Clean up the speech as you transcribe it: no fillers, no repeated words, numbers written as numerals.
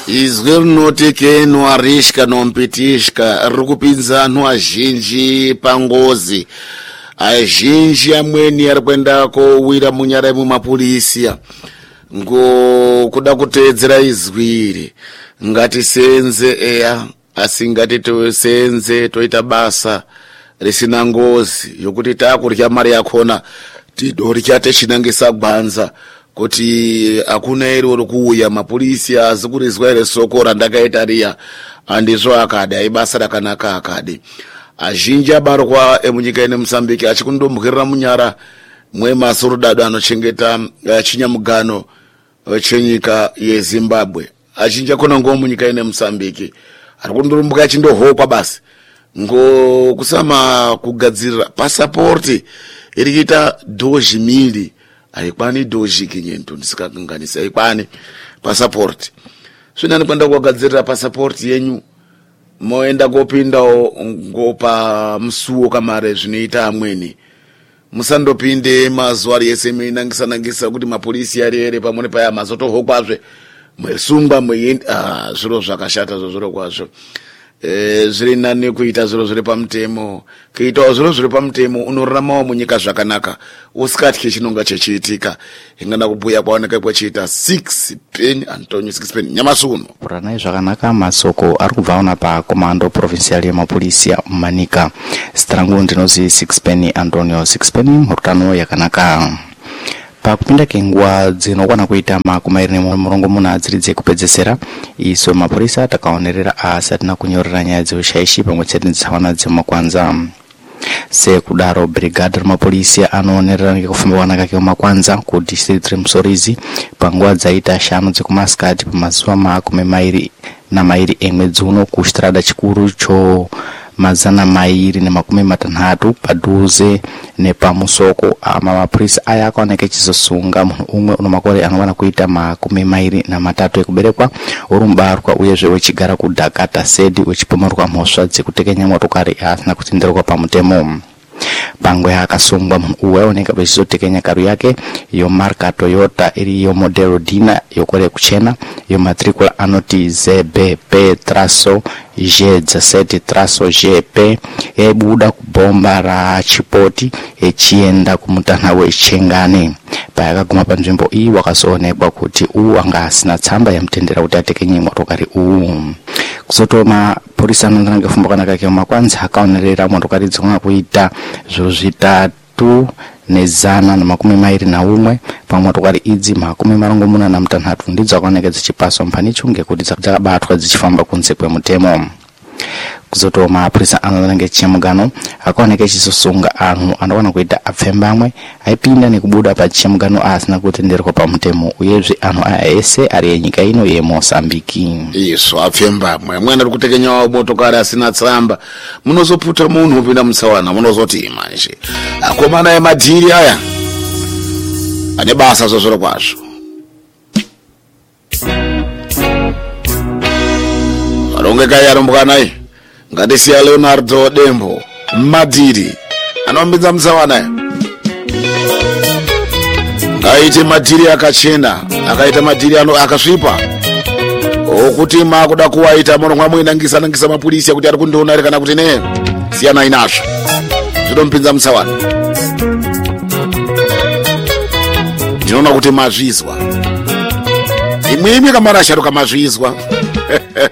izwi rinoti noarishka nompitishka riri kupinza anhu azhinji pangozi. Azhinji amweni ari kuenda kowira munyara yemumapurisia kuda kuteedzera izwi iri. Ngatisenze eya, asi ngatitosenze toita basa risina ngozi yokuti takurya mari yakona tidorya techinangisa gwanza kuti akuna ero rokuuya mapurisi azikurizwa ere soko randakaita riya andizvo akadi aibasa rakanaka akadi. Azhinji abarwa emunyika ine Mozambique achikundomhurira munyara mwemasurudadu anochengeta chinyamugano chenyika yeZimbabwe. Azhinji akona ngo munyika ine Mozambique ari kundorumbuka achindohokwa basi kusama kugadzirira passport iri kuita doji mili haikwani doji kinyento ndisikakanganisa haikwani passport. Zvino kwenda kugadzirira passport yenyu moenda kopindawo ngopa musuwo kamare zvinoita amweni. Musandopinde mazuwa yese meinangisa kuti mapolisi ari ere pamwe paya mazotohokwazve mwesungwa mweenda zviro zvakashata zviro kwazvo. Zviri nani kuita zviro zviri pamutemo. Kuitawo zviro zviri pamutemo unoraramawo munyika zvakanaka usikatyi chinonga chechiitika. Ingana kubhuya kwaoneka kwachiita 6 pen Antonio 6 pen nyamasuno puranai zvakanaka masoko ari kubvaona pakomando provincial yemapolisi mumanika. Strangu ndinozi 6 pen Antonio 6 pen murutano yakanaka. Pakupinda kenguva dzinokwana kuita makumi mairi nemurongo muna dziri dzekupedzesera isu mapurisa takaonerera asi atina kunyorera nyaya dzeushayishi pamwe chete netsaona dzemumakwanza. Sekudaro brigade remapolisi anoonerera ngekufamba kwanaka kwemakwanza ku district reMusorizi panguva dzaita 5 dzekumasikati pamazuva makumi mairi namairi emwedzi uno kuchitirada chikuru cho 260 padhuze nepamusoko. Mapurisa aya akaoneka achizosunga munhu umwe uno makore anokwana kuita 23 ekuberekwa uri mubarwa uyezve wechigara kuDhakata Sedi wechipomerwa mhosva dzekutekenya motokari asina kutenderwa pamutemo. Pangwe akasungwa munhu uwe aoneka achizotekenya karu yake yomarka Toyota iri yomodelo Dina yokore kuchena yomatricula anoti ZBP-G17-GP ebuda kubomba rachipoti echienda kumutanha weChengani. Payakaguma panzvimbo iyi wakazoonekwa kuti anga asina tsamba yamutendera kuti atekenye motokari kuzotoma polisi anondana ngefumba kanaka kemakwanza akaonerera motokari dzingona kuita zviro zvitatu nezana namakumi mairi naumwe pamotokari idzi 46 ndidzo akaoneka dzichipaswa mpanicho ngekuti dzakabatwa dzichifamba kunze kwemutemo. Kuzotoma mapurisa anondana ngechiyamugano akaoneka achizosunga anhu anokwana kuita apfembamwe aipinda nekubuda pachiyamugano asina kutenderwa pamutemo uyezve anhu aya ese ari enyika ino yeMozambique. Iso apfembamwe amweni ari kutekenyawo motokari asina tsamba. Munozoputa munhu upinda mutsawana munozoti manje akomana emadhiri aya ane basa zvozviro kwazvo. Arongeka yarumbukanayi ngatisiya Leonardo Dembo madhiri anombidza mutsawana aite madhiri akachena akaita madhiri akasvipa okuti makuda kuwaita munomwa muinangisa mapurisi kuti ari kundiona ari kana kuti ne siyana inazvo zvinompinza mutsawana. Ndinoona kuti mazvizwa imwimwe kamarasharuka mazvizwa